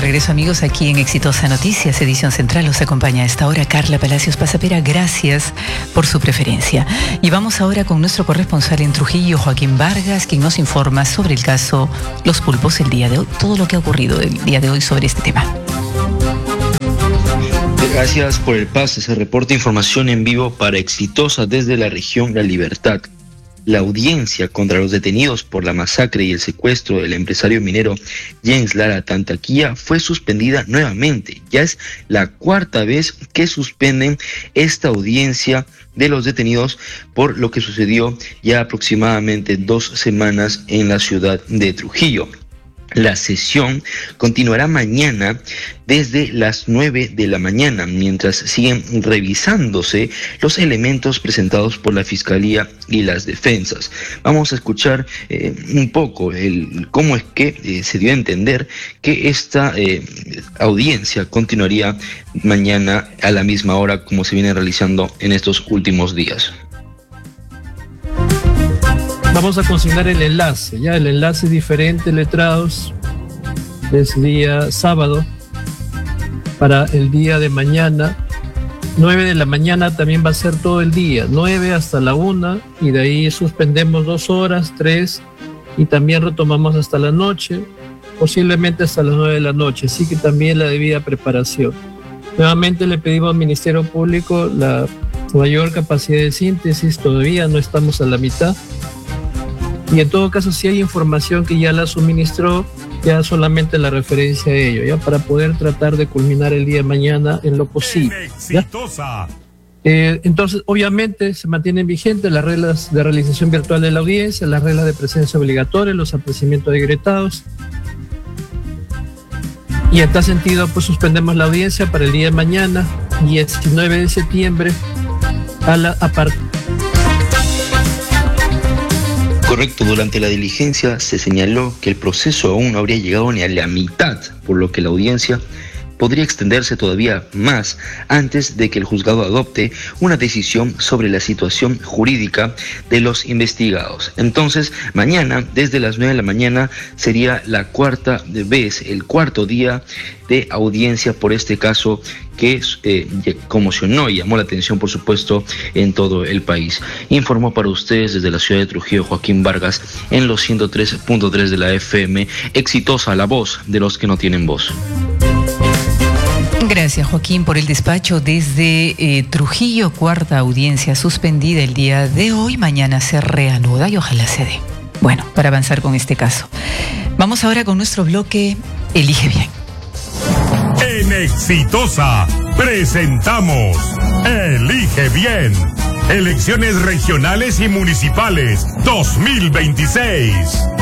regreso, amigos, aquí en Exitosa Noticias, edición central. Los acompaña a esta hora Carla Palacios Pasapera. Gracias por su preferencia. Y vamos ahora con nuestro corresponsal en Trujillo, Joaquín Vargas, quien nos informa sobre el caso Los Pulpos el día de hoy, todo lo que ha ocurrido el día de hoy sobre este tema. Gracias por el pase. Se reporta información en vivo para Exitosa desde la región La Libertad. La audiencia contra los detenidos por la masacre y el secuestro del empresario minero James Lara Tantaquilla fue suspendida nuevamente. Ya es la cuarta vez que suspenden esta audiencia de los detenidos por lo que sucedió ya aproximadamente 2 semanas en la ciudad de Trujillo. La sesión continuará mañana desde las 9 de la mañana, mientras siguen revisándose los elementos presentados por la Fiscalía y las defensas. Vamos a escuchar un poco cómo es que se dio a entender que esta audiencia continuaría mañana a la misma hora como se viene realizando en estos últimos días. Vamos a consignar el enlace, ya el enlace diferente, letrados, es día sábado para el día de mañana. 9 de la mañana también va a ser todo el día, 9 hasta la 1, y de ahí suspendemos 2 horas, 3, y también retomamos hasta la noche, posiblemente hasta las 9 de la noche, así que también la debida preparación. Nuevamente le pedimos al Ministerio Público la mayor capacidad de síntesis, todavía no estamos a la mitad. Y en todo caso, si hay información que ya la suministró, ya solamente la referencia a ello, ya para poder tratar de culminar el día de mañana en lo posible. Entonces, obviamente, se mantienen vigentes las reglas de realización virtual de la audiencia, las reglas de presencia obligatoria, los apercibimientos decretados. Y en tal sentido, pues suspendemos la audiencia para el día de mañana, 19 de septiembre, a partir. Correcto, durante la diligencia se señaló que el proceso aún no habría llegado ni a la mitad, por lo que la audiencia podría extenderse todavía más antes de que el juzgado adopte una decisión sobre la situación jurídica de los investigados. Entonces, mañana, desde las 9 de la mañana, sería la cuarta vez, el cuarto día de audiencia por este caso que conmocionó y llamó la atención, por supuesto, en todo el país. Informó para ustedes desde la ciudad de Trujillo Joaquín Vargas en los 103.3 de la FM, Exitosa, la voz de los que no tienen voz. Gracias, Joaquín, por el despacho desde Trujillo. Cuarta audiencia suspendida el día de hoy. Mañana se reanuda y ojalá se dé. Bueno, para avanzar con este caso. Vamos ahora con nuestro bloque Elige Bien. En Exitosa presentamos Elige Bien. Elecciones regionales y municipales 2026.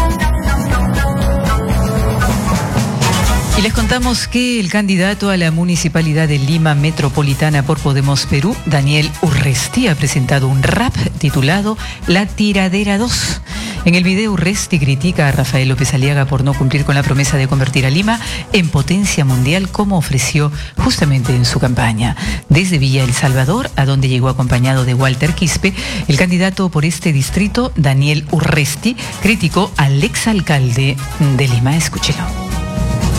Y les contamos que el candidato a la Municipalidad de Lima Metropolitana por Podemos Perú, Daniel Urresti, ha presentado un rap titulado La Tiradera 2. En el video, Urresti critica a Rafael López Aliaga por no cumplir con la promesa de convertir a Lima en potencia mundial como ofreció justamente en su campaña. Desde Villa El Salvador, a donde llegó acompañado de Walter Quispe, el candidato por este distrito, Daniel Urresti, criticó al exalcalde de Lima. Escúchelo.